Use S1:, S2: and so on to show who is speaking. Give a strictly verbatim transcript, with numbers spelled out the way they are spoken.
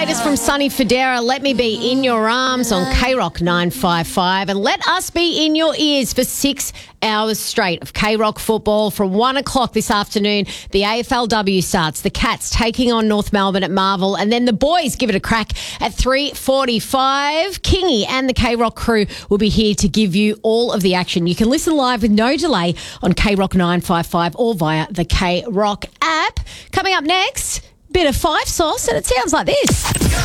S1: latest from Sonny Fodera. Let me be in your arms on K Rock nine five five. And let us be in your ears for six hours straight of K Rock football. From one o'clock this afternoon, the A F L W starts. The Cats taking on North Melbourne at Marvel. And then the boys give it a crack at three forty-five. Kingy and the K Rock crew will be here to give you all of the action. You can listen live with no delay on K Rock nine five five or via the K Rock app. Coming up next, bit of Five Sauce, and it sounds like this.